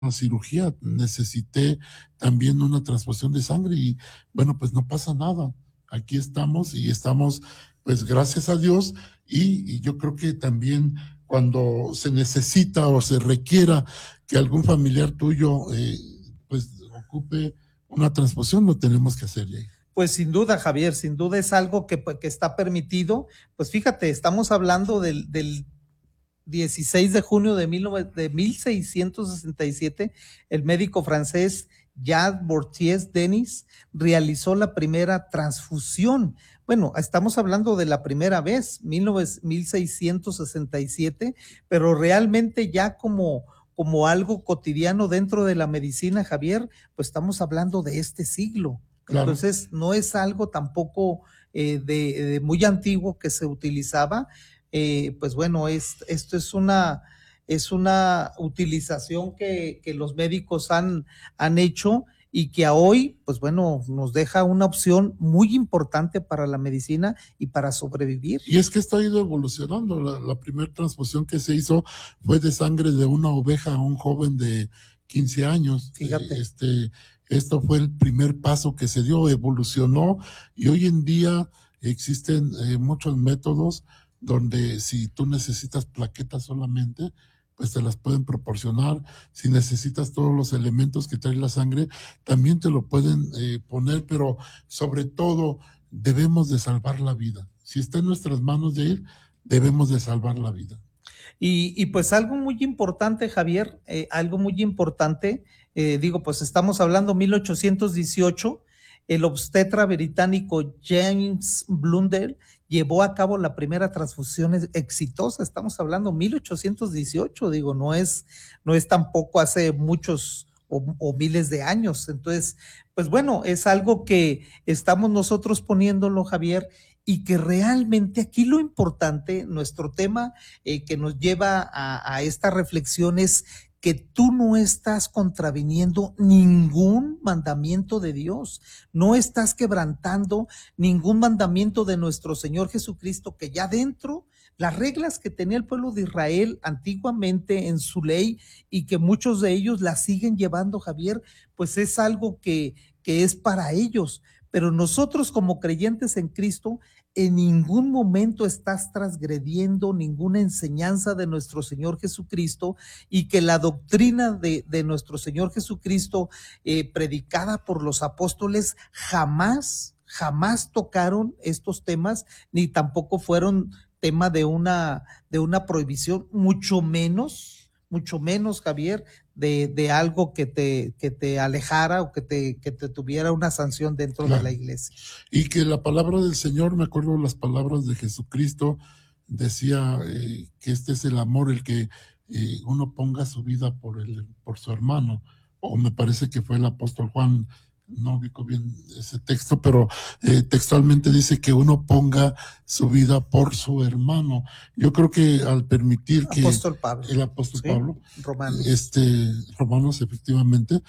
una cirugía, necesité también una transfusión de sangre y bueno, pues no pasa nada. Aquí estamos y estamos, pues gracias a Dios y yo creo que también cuando se necesita o se requiera que algún familiar tuyo pues ocupe una transfusión, lo tenemos que hacer, Jay. Pues sin duda, Javier, sin duda es algo que está permitido. Pues fíjate, estamos hablando del 16 de junio de 1667, el médico francés Jean Bortier Denis realizó la primera transfusión. Bueno, estamos hablando de la primera vez, 1667, pero realmente ya como algo cotidiano dentro de la medicina, Javier, pues estamos hablando de este siglo. Claro. Entonces, no es algo tampoco de muy antiguo que se utilizaba. Pues bueno, esto es una utilización que los médicos han hecho y que a hoy, pues bueno, nos deja una opción muy importante para la medicina y para sobrevivir. Y es que esto ha ido evolucionando. La primera transfusión que se hizo fue de sangre de una oveja a un joven de 15 años. Fíjate. Esto fue el primer paso que se dio, evolucionó y hoy en día existen muchos métodos donde si tú necesitas plaquetas solamente, pues te las pueden proporcionar. Si necesitas todos los elementos que trae la sangre, también te lo pueden poner, pero sobre todo debemos de salvar la vida. Si está en nuestras manos de ir, debemos de salvar la vida. Y pues algo muy importante, Javier, algo muy importante, pues estamos hablando 1818, el obstetra británico James Blundell llevó a cabo la primera transfusión exitosa. Estamos hablando 1818, no es tampoco hace muchos o miles de años. Entonces, pues bueno, es algo que estamos nosotros poniéndolo, Javier, y que realmente aquí lo importante, nuestro tema que nos lleva a esta reflexión es que tú no estás contraviniendo ningún mandamiento de Dios, no estás quebrantando ningún mandamiento de nuestro Señor Jesucristo, que ya dentro, las reglas que tenía el pueblo de Israel antiguamente en su ley y que muchos de ellos la siguen llevando, Javier, pues es algo que es para ellos. Pero nosotros como creyentes en Cristo, en ningún momento estás transgrediendo ninguna enseñanza de nuestro Señor Jesucristo y que la doctrina de nuestro Señor Jesucristo predicada por los apóstoles jamás tocaron estos temas, ni tampoco fueron tema de una prohibición, mucho menos, Javier, de algo que te alejara o que te tuviera una sanción dentro de la iglesia. Y que la palabra del Señor, me acuerdo las palabras de Jesucristo, decía que este es el amor, el que uno ponga su vida por su hermano, o me parece que fue el apóstol Juan, no ubico bien ese texto, pero textualmente dice que uno ponga su vida por su hermano. Yo creo que al permitir que el apóstol ¿sí? Pablo, Romanos, Romanos efectivamente,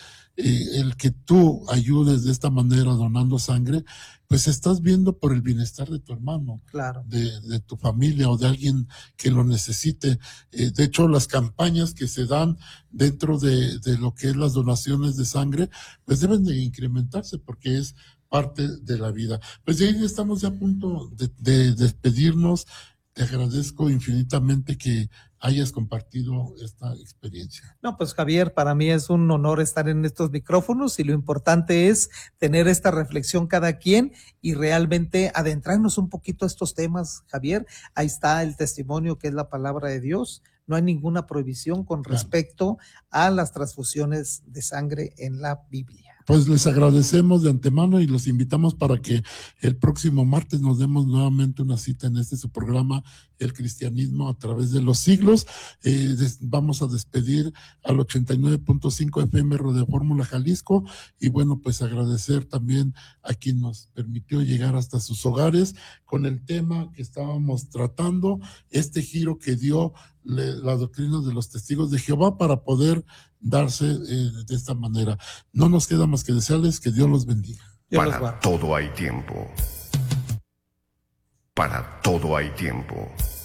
el que tú ayudes de esta manera donando sangre, pues estás viendo por el bienestar de tu hermano, claro, de tu familia o de alguien que lo necesite. De hecho, las campañas que se dan dentro de lo que es las donaciones de sangre, pues deben de incrementarse porque es parte de la vida. Pues ya estamos ya a punto de despedirnos. Te agradezco infinitamente que hayas compartido esta experiencia. No, pues Javier, para mí es un honor estar en estos micrófonos y lo importante es tener esta reflexión cada quien y realmente adentrarnos un poquito a estos temas, Javier. Ahí está el testimonio que es la palabra de Dios. No hay ninguna prohibición con respecto a las transfusiones de sangre en la Biblia. Pues les agradecemos de antemano y los invitamos para que el próximo martes nos demos nuevamente una cita en su programa, El Cristianismo a través de los siglos. Vamos a despedir al 89.5 FM de Fórmula Jalisco y bueno, pues agradecer también a quien nos permitió llegar hasta sus hogares con el tema que estábamos tratando, este giro que dio la doctrina de los testigos de Jehová para poder darse de esta manera. No nos queda más que desearles que Dios los bendiga. Para todo hay tiempo. Para todo hay tiempo.